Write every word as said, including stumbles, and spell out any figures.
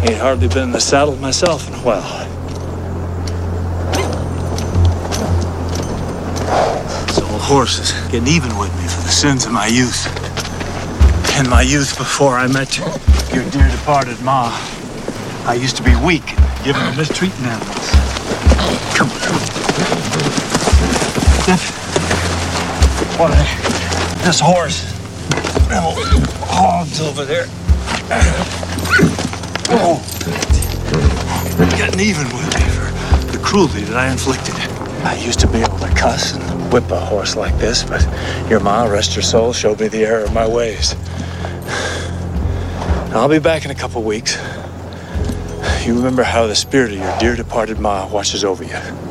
Ain't hardly been in the saddle myself in a while. This old horse is getting even with me for the sins of my youth. In my youth, before I met your dear departed ma, I used to be weak and given to mistreating animals. Come on. What? This horse. Them old hogs over there. Oh. Getting even with me for the cruelty that I inflicted. I used to be able to cuss and whip a horse like this, but your ma, rest her soul, showed me the error of my ways. I'll be back in a couple weeks. You remember how the spirit of your dear departed ma watches over you.